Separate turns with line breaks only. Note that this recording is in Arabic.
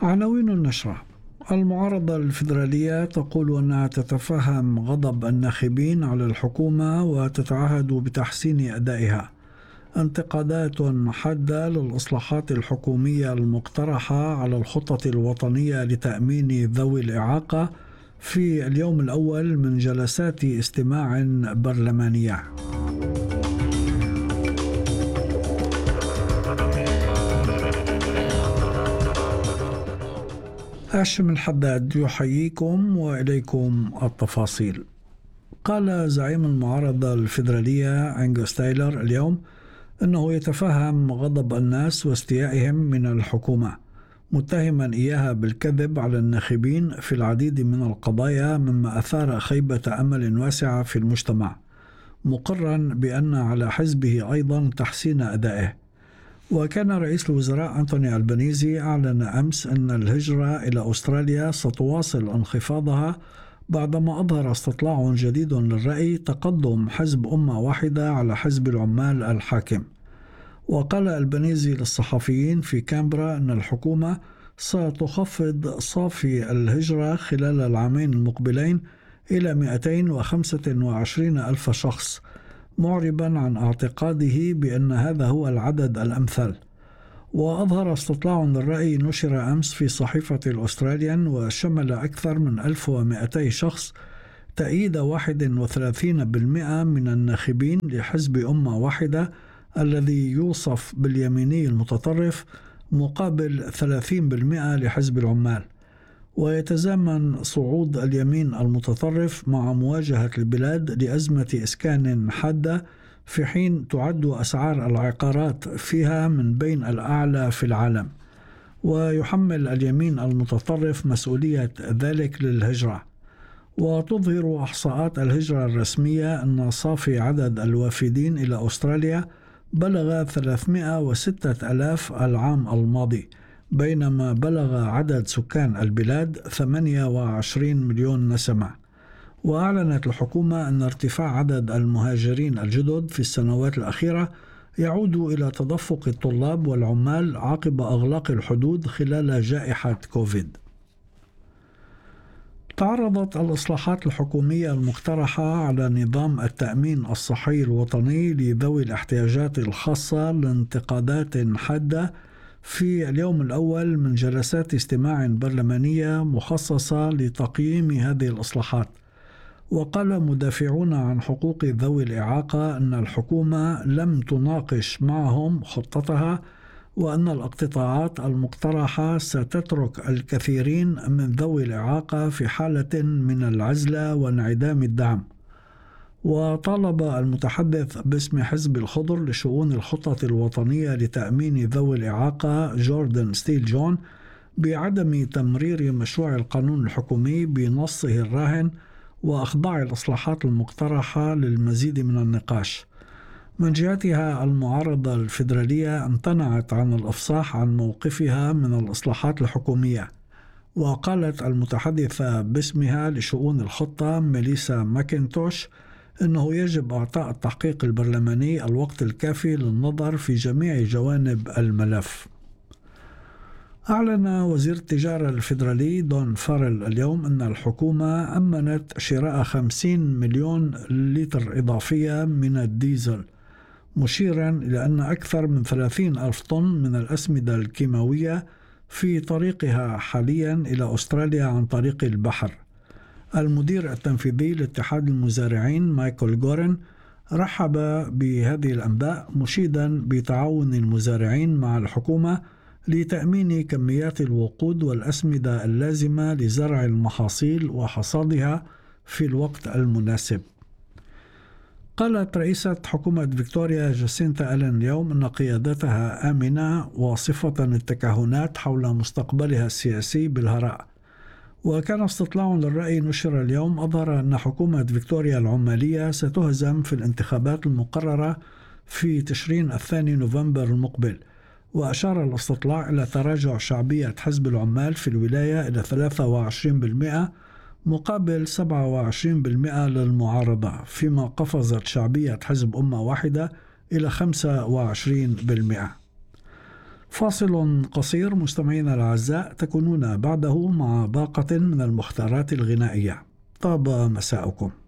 عناوين النشرة: المعارضة الفيدرالية تقول أنها تتفهم غضب الناخبين على الحكومة وتتعهد بتحسين أدائها. انتقادات حادة للإصلاحات الحكومية المقترحة على الخطة الوطنية لتأمين ذوي الإعاقة في اليوم الأول من جلسات استماع برلمانية. هاشم الحداد يحييكم وإليكم التفاصيل. قال زعيم المعارضة الفيدرالية أنغوس تايلر اليوم أنه يتفهم غضب الناس واستيائهم من الحكومة، متهما إياها بالكذب على الناخبين في العديد من القضايا، مما أثار خيبة أمل واسعة في المجتمع، مقرا بأن على حزبه أيضا تحسين أدائه. وكان رئيس الوزراء أنتوني ألبانيزي أعلن أمس أن الهجرة إلى أستراليا ستواصل انخفاضها بعدما أظهر استطلاع جديد للرأي تقدم حزب أمة واحدة على حزب العمال الحاكم. وقال ألبانيزي للصحفيين في كامبرا أن الحكومة ستخفض صافي الهجرة خلال العامين المقبلين إلى 225 ألف شخص، معربا عن اعتقاده بأن هذا هو العدد الأمثل. وأظهر استطلاع للرأي نشر أمس في صحيفة الأستراليان وشمل أكثر من 1200 شخص تأييد 31% من الناخبين لحزب أمة واحدة الذي يوصف باليميني المتطرف، مقابل 30% لحزب العمال. ويتزامن صعود اليمين المتطرف مع مواجهة البلاد لأزمة إسكان حادة، في حين تعد أسعار العقارات فيها من بين الأعلى في العالم. ويحمل اليمين المتطرف مسؤولية ذلك للهجرة. وتظهر إحصاءات الهجرة الرسمية أن صافي عدد الوافدين إلى أستراليا بلغ 306 ألاف العام الماضي، بينما بلغ عدد سكان البلاد 28 مليون نسمة. وأعلنت الحكومة أن ارتفاع عدد المهاجرين الجدد في السنوات الأخيرة يعود إلى تدفق الطلاب والعمال عقب إغلاق الحدود خلال جائحة كوفيد. تعرضت الإصلاحات الحكومية المقترحة على نظام التأمين الصحي الوطني لذوي الاحتياجات الخاصة لانتقادات حادة في اليوم الأول من جلسات استماع برلمانية مخصصة لتقييم هذه الإصلاحات. وقال مدافعون عن حقوق ذوي الإعاقة أن الحكومة لم تناقش معهم خطتها، وأن الاقتطاعات المقترحة ستترك الكثيرين من ذوي الإعاقة في حالة من العزلة وانعدام الدعم. وطالب المتحدث باسم حزب الخضر لشؤون الخطة الوطنية لتأمين ذوي الإعاقة جوردن ستيل جون بعدم تمرير مشروع القانون الحكومي بنصه الراهن، وأخضاع الإصلاحات المقترحة للمزيد من النقاش. من جهتها المعارضة الفيدرالية امتنعت عن الإفصاح عن موقفها من الإصلاحات الحكومية. وقالت المتحدثة باسمها لشؤون الخطة ميليسا ماكنتوش أنه يجب إعطاء التحقيق البرلماني الوقت الكافي للنظر في جميع جوانب الملف. أعلن وزير التجارة الفيدرالي دون فارل اليوم أن الحكومة أمنت شراء 50 مليون لتر إضافية من الديزل، مشيرا إلى أن أكثر من 30 ألف طن من الأسمدة الكيماوية في طريقها حاليا إلى أستراليا عن طريق البحر. المدير التنفيذي لاتحاد المزارعين مايكل غورن رحب بهذه الأنباء، مشيدا بتعاون المزارعين مع الحكومة لتأمين كميات الوقود والأسمدة اللازمة لزرع المحاصيل وحصادها في الوقت المناسب. قالت رئيسة حكومة فيكتوريا جاسينتا ألين اليوم أن قيادتها آمنة، واصفة التكهنات حول مستقبلها السياسي بالهراء. وكان استطلاع للرأي نشر اليوم أظهر أن حكومة فيكتوريا العمالية ستهزم في الانتخابات المقررة في تشرين 2 نوفمبر المقبل. وأشار الاستطلاع إلى تراجع شعبية حزب العمال في الولاية إلى 23% مقابل 27% للمعارضة، فيما قفزت شعبية حزب أمة واحدة إلى 25%. فاصل قصير مستمعينا الأعزاء، تكونون بعده مع باقة من المختارات الغنائية. طاب مساءكم.